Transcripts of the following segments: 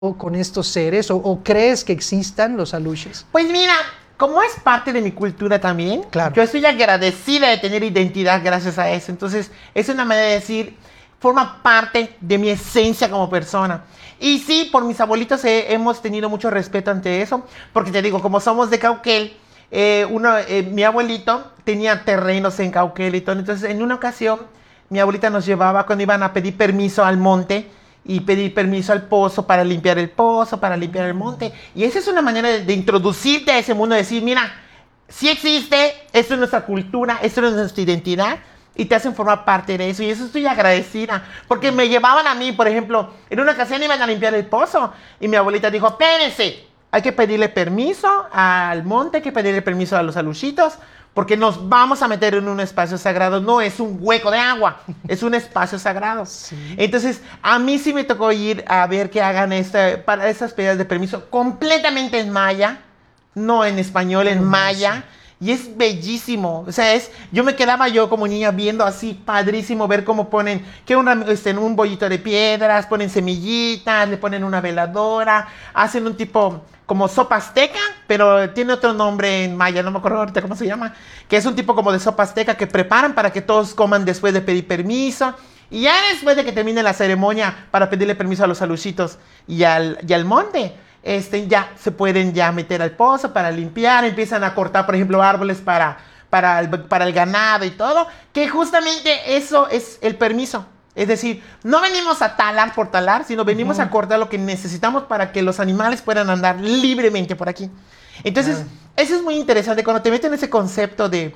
con estos seres o crees que existan los aluches? Pues mira, como es parte de mi cultura también, Claro. yo estoy agradecida de tener identidad gracias a eso. Entonces, es una manera de decir, forma parte de mi esencia como persona. Y sí, por mis abuelitos hemos tenido mucho respeto ante eso, porque te digo, como somos de Cauquel, mi abuelito tenía terrenos en Cauquel y todo. Entonces, en una ocasión, mi abuelita nos llevaba cuando iban a pedir permiso al monte y pedir permiso al pozo para limpiar el pozo, para limpiar el monte. Y esa es una manera de introducirte a ese mundo, de decir, mira, sí existe, esto es nuestra cultura, esto es nuestra identidad, y te hacen formar parte de eso. Y eso estoy agradecida, porque me llevaban a mí, por ejemplo, en una ocasión iban a limpiar el pozo, y mi abuelita dijo, espérense, hay que pedirle permiso al monte, hay que pedirle permiso a los aluchitos, porque nos vamos a meter en un espacio sagrado. No es un hueco de agua, es un espacio sagrado. Sí. Entonces, a mí sí me tocó ir a ver que hagan para esas pedidas de permiso completamente en maya, no en español, en maya. Y es bellísimo. O sea, yo me quedaba yo como niña viendo así, padrísimo, ver cómo ponen un bollito de piedras, ponen semillitas, le ponen una veladora, hacen un tipo como sopa azteca, pero tiene otro nombre en maya, no me acuerdo ahorita cómo se llama, que es un tipo como de sopa azteca que preparan para que todos coman después de pedir permiso. Y ya después de que termine la ceremonia para pedirle permiso a los aluchitos y al monte, ya se pueden ya meter al pozo para limpiar, empiezan a cortar, por ejemplo, árboles para el ganado y todo, que justamente eso es el permiso. Es decir, no venimos a talar por talar, sino venimos a cortar lo que necesitamos para que los animales puedan andar libremente por aquí. Entonces, eso es muy interesante cuando te meten ese concepto de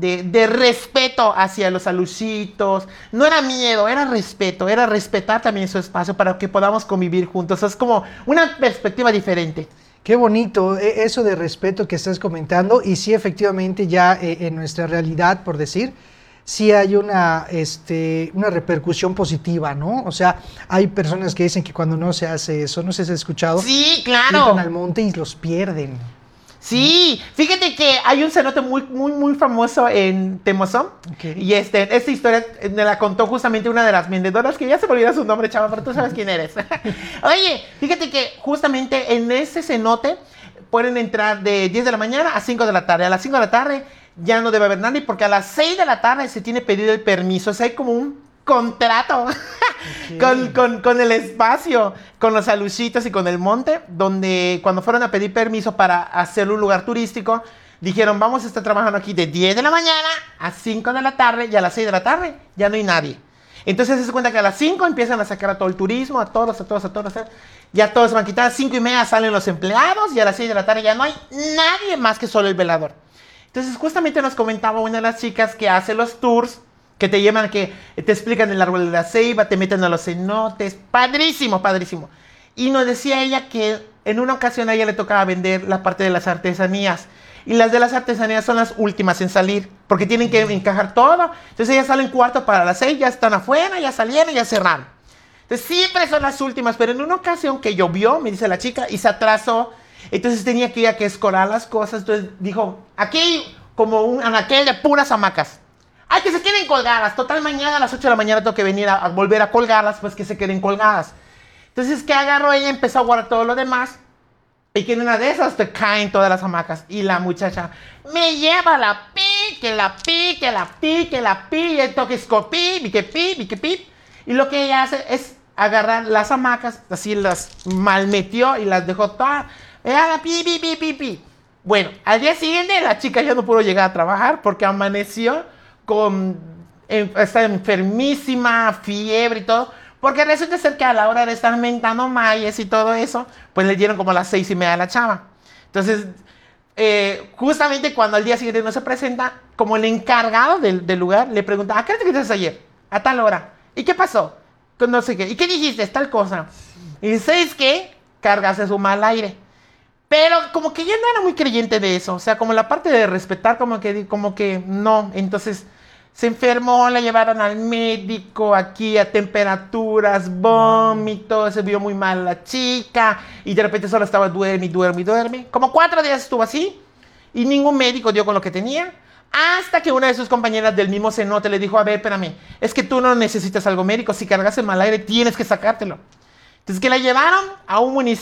respeto hacia los aluchitos. No era miedo, era respeto, era respetar también su espacio para que podamos convivir juntos. Es como una perspectiva diferente. Qué bonito eso de respeto que estás comentando, y sí, efectivamente, ya en nuestra realidad, por decir, sí hay una repercusión positiva, ¿no? O sea, hay personas que dicen que cuando no se hace eso, no sé si has escuchado, sí, claro, entran al monte y los pierden. Sí, fíjate que hay un cenote muy famoso en Temozón. Okay. Y esta historia me la contó justamente una de las vendedoras, que ya se me olvidó su nombre, chava, pero tú sabes quién eres. Oye, fíjate que justamente en ese cenote pueden entrar de 10 de la mañana a 5 de la tarde. A las 5 de la tarde ya no debe haber nadie, porque a las 6 de la tarde se tiene pedido el permiso. O sea, hay como un contrato okay. con el espacio, con los aluchitos y con el monte, donde cuando fueron a pedir permiso para hacer un lugar turístico, dijeron, vamos a estar trabajando aquí de 10 de la mañana a 5 de la tarde, y a las 6 de la tarde ya no hay nadie. Entonces se cuenta que a las 5 empiezan a sacar a todo el turismo, a todos, ya todos se van a quitar. A las 5 y media salen los empleados, y a las 6 de la tarde ya no hay nadie más que solo el velador. Entonces justamente nos comentaba una de las chicas que hace los tours, que te llevan, que te explican el árbol de la ceiba, te meten a los cenotes, padrísimo, padrísimo. Y nos decía ella que en una ocasión a ella le tocaba vender la parte de las artesanías, y las de las artesanías son las últimas en salir, porque tienen que encajar todo. Entonces ellas salen cuarto para las 6, ya están afuera, ya salieron, ya cerraron. Entonces siempre son las últimas, pero en una ocasión que llovió, me dice la chica, y se atrasó, entonces tenía que ir a que escorar las cosas. Entonces dijo, aquí como un anaquel de puras hamacas. ¡Ay, que se queden colgadas! Total, mañana a las 8 de la mañana tengo que venir a volver a colgarlas, pues que se queden colgadas. Entonces, ¿qué agarró ella? Empezó a guardar todo lo demás, y que en una de esas te caen todas las hamacas. Y la muchacha me lleva la pi, y toque escopí, pique. Y lo que ella hace es agarrar las hamacas, así las malmetió y las dejó todas. Pi. Bueno, al día siguiente la chica ya no pudo llegar a trabajar porque amaneció está enfermísima, fiebre y todo, porque resulta ser que a la hora de estar mentando mayas y todo eso, pues le dieron como a las 6:30 a la chava. Entonces, justamente cuando al día siguiente no se presenta, como el encargado del lugar le pregunta, ¿a qué hora te quedaste ayer? A tal hora. ¿Y qué pasó? No sé qué. ¿Y qué dijiste? Tal cosa. Y ¿sabes qué? Cargase su mal aire. Pero como que yo no era muy creyente de eso. O sea, como la parte de respetar, como que no. Entonces se enfermó, la llevaron al médico, aquí a temperaturas, vómitos, se vio muy mal la chica. Y de repente solo estaba duerme. Como 4 días estuvo así. Y ningún médico dio con lo que tenía. Hasta que una de sus compañeras del mismo cenote le dijo, a ver, espérame, es que tú no necesitas algo médico. Si cargas el mal aire, tienes que sacártelo. Entonces, que la llevaron a un municipio